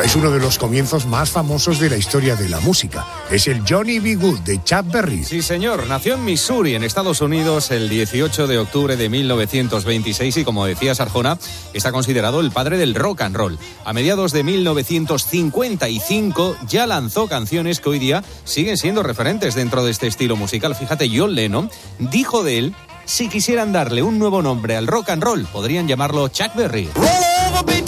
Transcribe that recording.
es uno de los comienzos más famosos de la historia de la música. Es el Johnny B. Good de Chuck Berry. Sí, señor. Nació en Missouri, en Estados Unidos, el 18 de octubre de 1926 y, como decías, Arjona, está considerado el padre del rock and roll. A mediados de 1955 ya lanzó canciones que hoy día siguen siendo referentes dentro de este estilo musical. Fíjate, John Lennon dijo de él: si quisieran darle un nuevo nombre al rock and roll, podrían llamarlo Chuck Berry.